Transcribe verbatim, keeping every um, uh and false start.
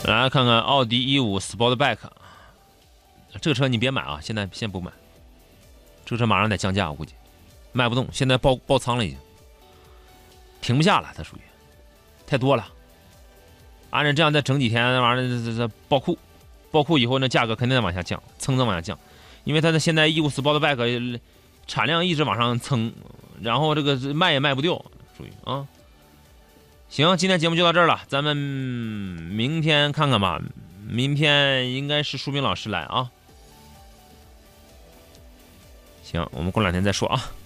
来看看奥迪 一五 Sportback， 这个车你别买啊，现在先不买，这个车马上得降价，我估计卖不动，现在爆爆仓了已经，停不下了，它属于太多了。按照这样再整几天，那玩意儿这这爆库，爆库以后呢，价格肯定得往下降，蹭蹭往下降，因为它的现在 一五 Sportback 产量一直往上蹭，然后这个卖也卖不掉，属于啊。行，今天节目就到这儿了，咱们明天看看吧。明天应该是舒明老师来啊。行，我们过两天再说啊。